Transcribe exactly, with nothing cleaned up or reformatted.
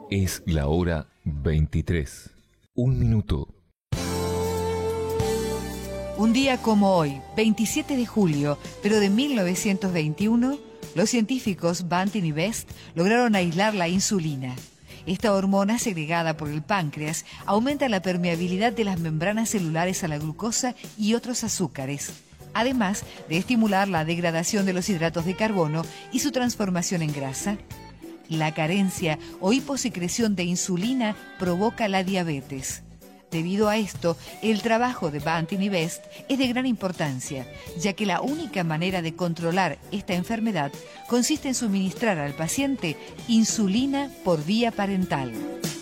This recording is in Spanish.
Es la hora veintitrés. Un minuto. Un día como hoy, veintisiete de julio, pero de mil novecientos veintiuno, los científicos Banting y Best lograron aislar la insulina. Esta hormona, segregada por el páncreas, aumenta la permeabilidad de las membranas celulares a la glucosa y otros azúcares, además de estimular la degradación de los hidratos de carbono y su transformación en grasa. La carencia o hiposecreción de insulina provoca la diabetes. Debido a esto, el trabajo de Banting y Best es de gran importancia, ya que la única manera de controlar esta enfermedad consiste en suministrar al paciente insulina por vía parental.